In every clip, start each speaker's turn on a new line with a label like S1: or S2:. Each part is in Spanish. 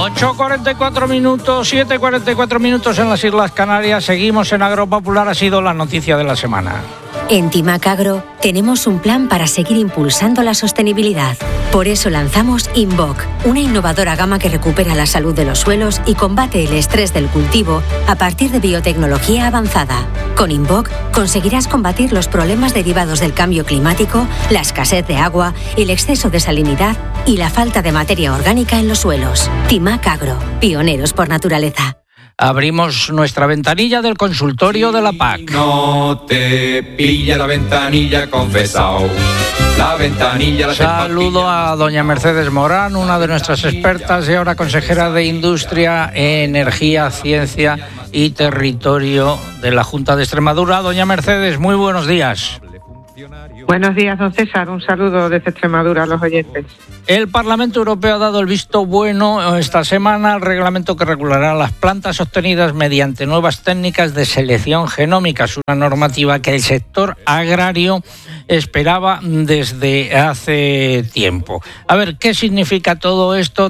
S1: 8:44 minutos, 7:44 minutos en las Islas Canarias. Seguimos en Agropopular, ha sido la noticia de la semana.
S2: En Timac Agro tenemos un plan para seguir impulsando la sostenibilidad. Por eso lanzamos Invoc, una innovadora gama que recupera la salud de los suelos y combate el estrés del cultivo a partir de biotecnología avanzada. Con Invoc conseguirás combatir los problemas derivados del cambio climático, la escasez de agua, el exceso de salinidad y la falta de materia orgánica en los suelos. Timac Agro, pioneros por naturaleza.
S1: Abrimos nuestra ventanilla del consultorio de la PAC.
S3: No te pilla la ventanilla, confesao. La ventanilla.
S1: Saludo a doña Mercedes Morán, una de nuestras expertas y ahora consejera de Industria, Energía, Ciencia y Territorio de la Junta de Extremadura. Doña Mercedes, muy buenos días.
S4: Buenos días, don César. Un saludo desde Extremadura a los oyentes.
S1: El Parlamento Europeo ha dado el visto bueno esta semana al reglamento que regulará las plantas obtenidas mediante nuevas técnicas de selección genómica. Es una normativa que el sector agrario esperaba desde hace tiempo. A ver, ¿qué significa todo esto?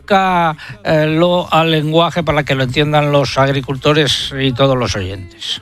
S1: Tradúzcalo al lenguaje para que lo entiendan los agricultores y todos los oyentes.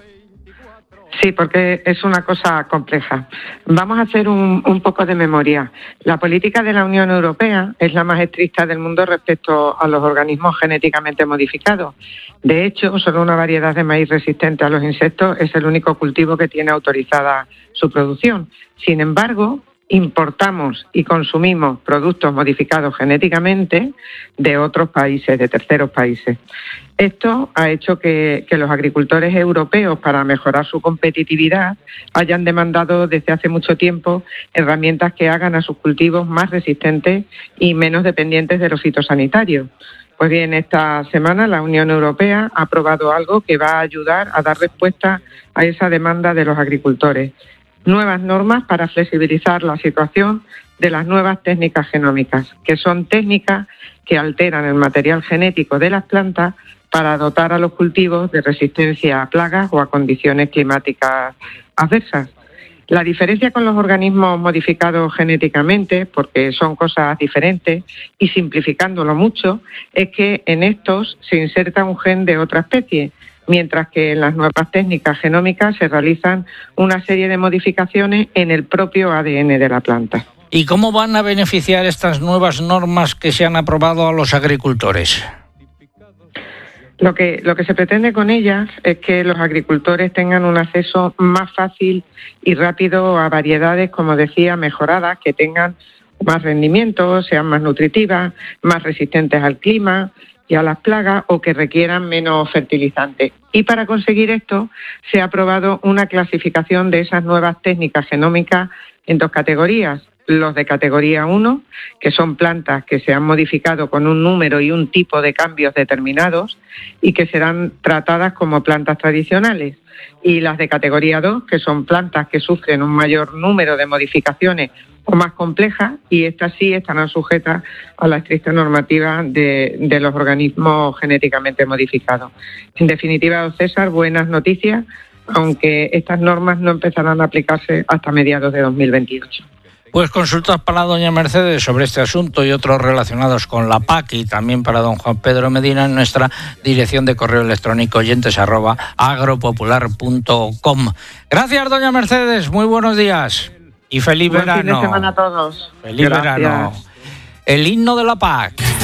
S4: Sí, porque es una cosa compleja. Vamos a hacer un poco de memoria. La política de la Unión Europea es la más estricta del mundo respecto a los organismos genéticamente modificados. De hecho, solo una variedad de maíz resistente a los insectos es el único cultivo que tiene autorizada su producción. Sin embargo, importamos y consumimos productos modificados genéticamente de otros países, de terceros países. Esto ha hecho que los agricultores europeos, para mejorar su competitividad, hayan demandado desde hace mucho tiempo herramientas que hagan a sus cultivos más resistentes y menos dependientes de los fitosanitarios. Pues bien, esta semana la Unión Europea ha aprobado algo que va a ayudar a dar respuesta a esa demanda de los agricultores. Nuevas normas para flexibilizar la situación de las nuevas técnicas genómicas, que son técnicas que alteran el material genético de las plantas para dotar a los cultivos de resistencia a plagas o a condiciones climáticas adversas. La diferencia con los organismos modificados genéticamente, porque son cosas diferentes, y simplificándolo mucho, es que en estos se inserta un gen de otra especie, mientras que en las nuevas técnicas genómicas se realizan una serie de modificaciones en el propio ADN de la planta.
S1: ¿Y cómo van a beneficiar estas nuevas normas que se han aprobado a los agricultores?
S4: Lo que se pretende con ellas es que los agricultores tengan un acceso más fácil y rápido a variedades, como decía, mejoradas, que tengan más rendimiento, sean más nutritivas, más resistentes al clima y a las plagas o que requieran menos fertilizantes. Y para conseguir esto se ha aprobado una clasificación de esas nuevas técnicas genómicas en dos categorías. Los de categoría 1, que son plantas que se han modificado con un número y un tipo de cambios determinados y que serán tratadas como plantas tradicionales. Y las de categoría 2, que son plantas que sufren un mayor número de modificaciones o más complejas, y estas sí estarán sujetas a la estricta normativa de los organismos genéticamente modificados. En definitiva, don César, buenas noticias, aunque estas normas no empezarán a aplicarse hasta mediados de 2028.
S1: Pues consultas para doña Mercedes sobre este asunto y otros relacionados con la PAC y también para don Juan Pedro Medina en nuestra dirección de correo electrónico oyentes@agropopular.com. Gracias, doña Mercedes. Muy buenos días y feliz verano.
S4: Buen fin de semana a todos.
S1: Feliz verano. El himno de la PAC.